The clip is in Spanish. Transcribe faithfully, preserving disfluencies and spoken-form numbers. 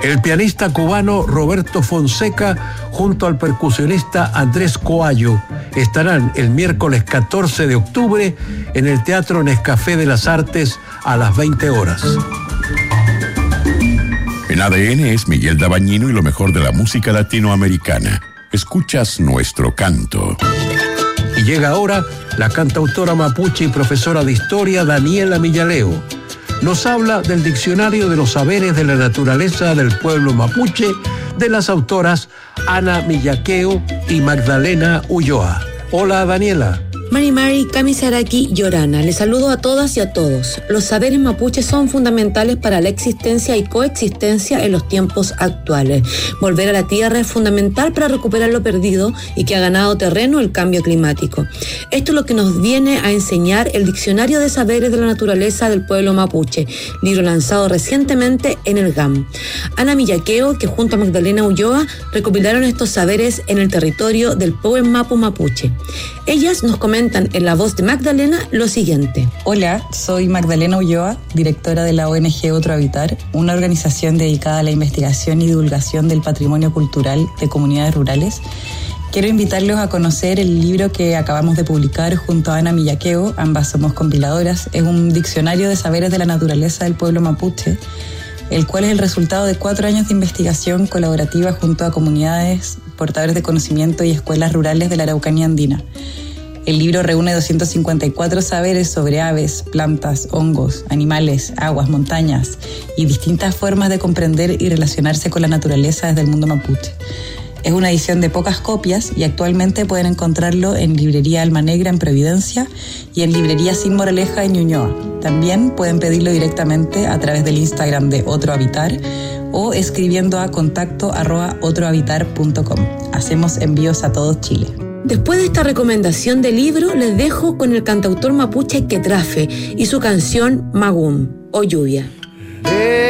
El pianista cubano Roberto Fonseca junto al percusionista Andrés Coallo estarán el miércoles catorce de octubre en el Teatro Nescafé de las Artes a las veinte horas. En A D N es Miguel Dabañino y lo mejor de la música latinoamericana. Escuchas nuestro canto. Y llega ahora la cantautora mapuche y profesora de historia Daniela Millaleo. Nos habla del Diccionario de los Saberes de la Naturaleza del Pueblo Mapuche de las autoras Ana Millaqueo y Magdalena Ulloa. Hola, Daniela. Mari Mari, Cami Saraki y Orana. Les saludo a todas y a todos. Los saberes mapuches son fundamentales para la existencia y coexistencia en los tiempos actuales. Volver a la tierra es fundamental para recuperar lo perdido y que ha ganado terreno el cambio climático. Esto es lo que nos viene a enseñar el Diccionario de Saberes de la Naturaleza del Pueblo Mapuche, libro lanzado recientemente en el G A M. Ana Millaqueo, que junto a Magdalena Ulloa recopilaron estos saberes en el territorio del Pueblo Mapu Mapuche. Ellas nos comentan en la voz de Magdalena lo siguiente. Hola, soy Magdalena Ulloa, directora de la O N G Otro Habitar, una organización dedicada a la investigación y divulgación del patrimonio cultural de comunidades rurales. Quiero invitarlos a conocer el libro que acabamos de publicar junto a Ana Millaqueo, ambas somos compiladoras. Es un diccionario de saberes de la naturaleza del pueblo mapuche, el cual es el resultado de cuatro años de investigación colaborativa junto a comunidades, portadores de conocimiento y escuelas rurales de la Araucanía andina. El libro reúne doscientos cincuenta y cuatro saberes sobre aves, plantas, hongos, animales, aguas, montañas y distintas formas de comprender y relacionarse con la naturaleza desde el mundo mapuche. Es una edición de pocas copias y actualmente pueden encontrarlo en Librería Alma Negra en Providencia y en Librería Sin Moraleja en Ñuñoa. También pueden pedirlo directamente a través del Instagram de Otro Habitar o escribiendo a contacto arroba otrohabitar punto com. Hacemos envíos a todo Chile. Después de esta recomendación de libro, les dejo con el cantautor mapuche Quetrafe y su canción Magum o Lluvia.